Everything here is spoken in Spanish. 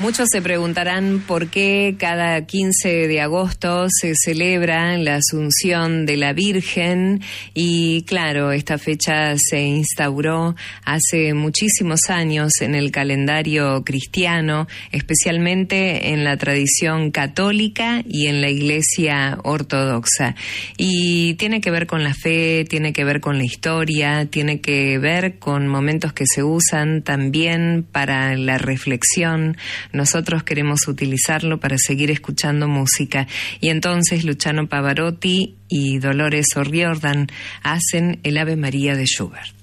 Muchos se preguntarán por qué cada 15 de agosto se celebra la Asunción de la Virgen y claro, esta fecha se instauró hace muchísimos años en el calendario cristiano, especialmente en la tradición católica y en la Iglesia ortodoxa. Y tiene que ver con la fe, tiene que ver con la historia, tiene que ver con momentos que se usan también para la reflexión. Nosotros queremos utilizarlo para seguir escuchando música. Y entonces Luciano Pavarotti y Dolores O'Riordan hacen el Ave María de Schubert.